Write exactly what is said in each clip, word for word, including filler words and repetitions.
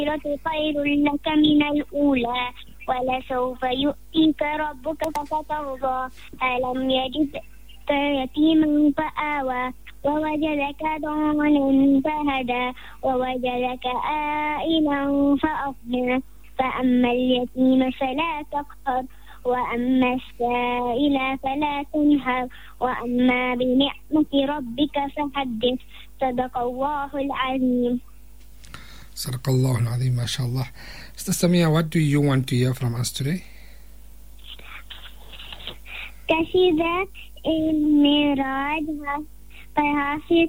خير لك من الأولى ولسوف يؤتيك ربك فترضى ألم يجدك يتيما فآوى ووجدك ضالا فهدى ووجدك عائلا فأغنى فأما اليتيم فلا تقهر وأما السائل فلا تنهر وأما بنعمة ربك فحدث صدق الله العظيم. صدق الله العظيم, mashallah. Sister Samia, what do you want to hear from us today? Qasida al-Miraj by Hafiz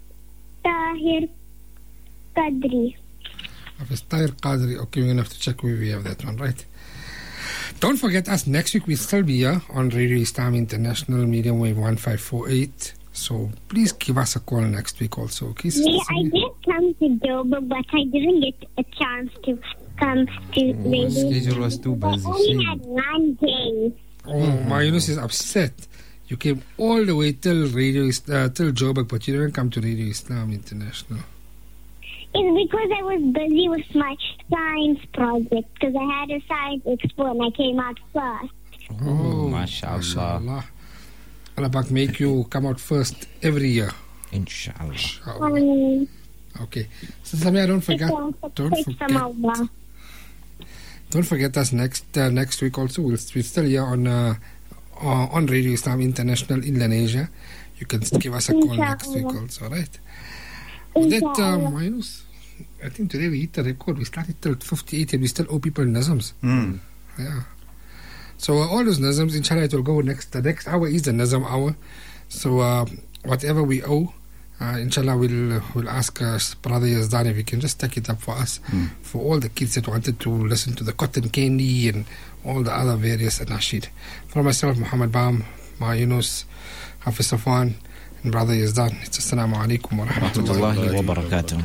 Tahir Qadri. Hafiz Tahir Qadri. Okay, we're going to have to check where we have that one, right? Don't forget us, next week we'll still be here on Radio Islam International, medium wave one five four eight. So please give us a call next week also, okay? Yeah, I did come to Joburg, but I didn't get a chance to come to oh, Radio. Schedule was too busy. I only had one day. Oh, my Yunus is upset. You came all the way till Radio uh, till Joburg, but you didn't come to Radio Islam International. It's because I was busy with my science project, because I had a science expo and I came out first. Oh, mashallah. mashallah. Allah make you come out first every year. Inshallah. Inshallah. Um, okay. So Samia, don't forget. Don't forget. Don't forget us next uh, next week also. We'll, we're still here on uh, on Radio Islam International in Indonesia. You can give us a call Inshallah. next week also, right? With that, um, I think today we hit the record. We started till fifty-eight and we still owe people nazms. Mm. Yeah. So uh, all those nazms, inshallah, it will go next. The next hour is the nazm hour. So uh, whatever we owe, uh, inshallah, we'll, uh, we'll ask uh, Brother Yazdan if he can just take it up for us. Mm. For all the kids that wanted to listen to the cotton candy and all the other various anashid. For myself, Muhammad Baam, Ma Yunus, Hafiz Safwan, and Brother Yazdan, it's Assalamu alaikum wa rahmatullahi wa barakatuh.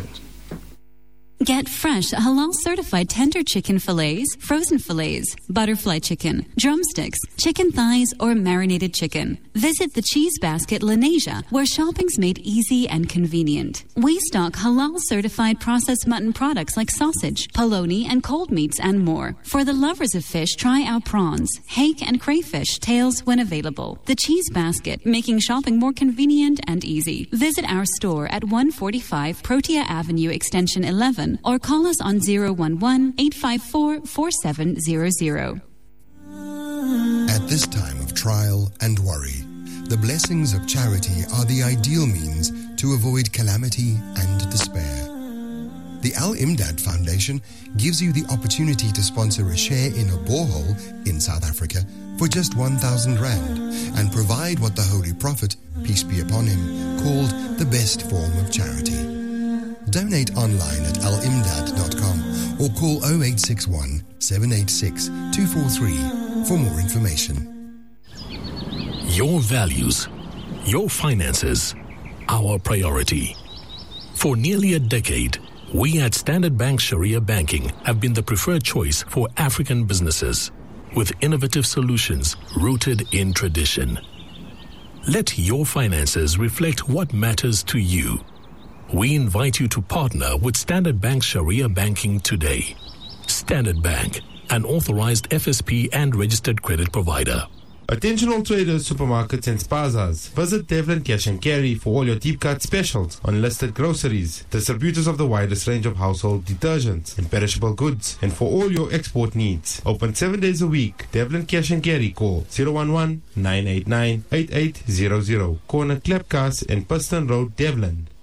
Get fresh, halal-certified tender chicken fillets, frozen fillets, butterfly chicken, drumsticks, chicken thighs, or marinated chicken. Visit the Cheese Basket Lenasia, where shopping's made easy and convenient. We stock halal-certified processed mutton products like sausage, polony, and cold meats, and more. For the lovers of fish, try our prawns, hake, and crayfish tails when available. The Cheese Basket, making shopping more convenient and easy. Visit our store at one forty-five Protea Avenue, Extension eleven, or call us on zero one one, eight five four, four seven zero zero. At this time of trial and worry, the blessings of charity are the ideal means to avoid calamity and despair. The Al-Imdad Foundation gives you the opportunity to sponsor a share in a borehole in South Africa for just one thousand rand and provide what the Holy Prophet, peace be upon him, called the best form of charity. Donate online at al imdad dot com or call oh eight six one, seven eight six, two four three for more information. Your values, your finances, our priority. For nearly a decade, we at Standard Bank Sharia Banking have been the preferred choice for African businesses with innovative solutions rooted in tradition. Let your finances reflect what matters to you. We invite you to partner with Standard Bank Sharia Banking today. Standard Bank, an authorized F S P and registered credit provider. Attention all traders, supermarkets and spazas. Visit Devlin Cash and Carry for all your deep cut specials on listed groceries, distributors of the widest range of household detergents and perishable goods, and for all your export needs. Open seven days a week. Devlin Cash and Carry. Call zero one one, nine eight nine, eight eight zero zero. Corner Klepkas and Piston Road, Devlin.